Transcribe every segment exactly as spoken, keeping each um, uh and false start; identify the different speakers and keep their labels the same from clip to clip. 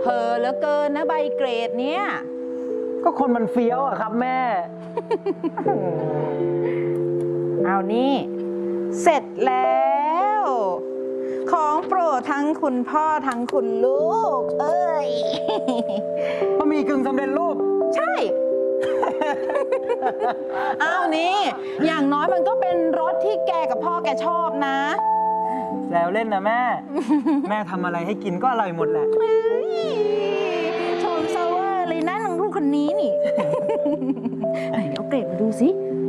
Speaker 1: เพอเหลือเกินนะใบเกรดเนี้ย
Speaker 2: ก็คนมันเฟี้ยวอะครับแม่
Speaker 1: เอานี่เสร็จแล้ว ของโปรดทั้งคุณพ่อทั้งคุณลูก เอ้ย
Speaker 2: บะหมี่กึ่งสำเร็จรูป
Speaker 1: ใช่ เอานี่อย่างน้อยมันก็เป็นรสที่แกกับพ่อแกชอบนะ
Speaker 2: แซวเล่นนะแม่ แม่ทำอะไรให้กินก็อร่อยหมดแหละ
Speaker 1: ชมเซเวอร์เลยนะนางลูกคนนี้นี่ ไหนเอาเกรดมาดูสิ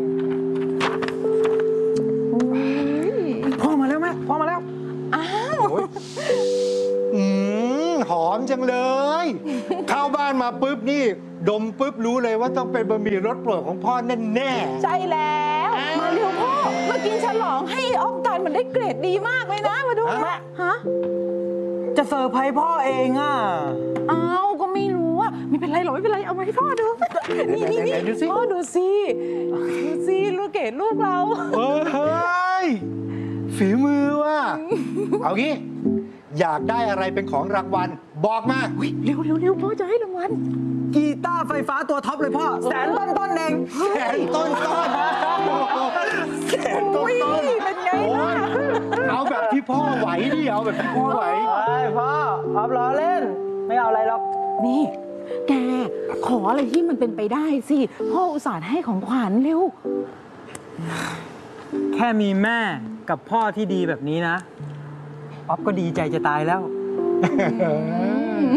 Speaker 2: พ่อมาแล้วแม่พ่อมาแล้ว
Speaker 1: อ้าว
Speaker 3: อืมหอมจังเลย เข้าบ้านมาปุ๊บนี่ดมปุ๊บรู้เลยว่าต้องเป็นบะหมี่รสโปรดของพ่อแน่
Speaker 1: ๆใช่แล้วมาเร็วพ่อมากินฉลองให้ออฟตันมันได้เกรดดีมากเลยนะมาดูมาฮะ
Speaker 2: จะเซอร์ไพรส์พ่อเองอ่ะ
Speaker 1: อ้าวก็ไม่รู้อ่ะไม่เป็นไรหรอกไม่เป็นไรเอามาให้พ่อดูนี่นี่นี่พ่อดูสิดูสิลูกเกรดลูกเรา
Speaker 3: เฮ้ยฝีมือว่ะเอางี้อยากได้อะไรเป็นของรางวัลบอกมา
Speaker 1: เร็วเร็วเร็วพ่อจะให้รางวัล
Speaker 2: กีตาร์ไฟฟ้าตัวท็อปเลยพ่อแสนต้นต้นเอง
Speaker 3: แสนต้นต้นแสนต้นต้น
Speaker 1: เป็นไงล่ะ
Speaker 3: เอาแบบที่พ่อไหวดิเอาแบบที่พ่อไหว
Speaker 2: พ่อออฟล้อเล่นไม่เอาอะไรหรอก
Speaker 1: นี่แกขออะไรที่มันเป็นไปได้สิพ่ออุตส่าห์ให้ของขวัญเร็ว
Speaker 2: แค่มีแม่กับพ่อที่ดีแบบนี้นะออฟก็ดีใจจะตายแล้ว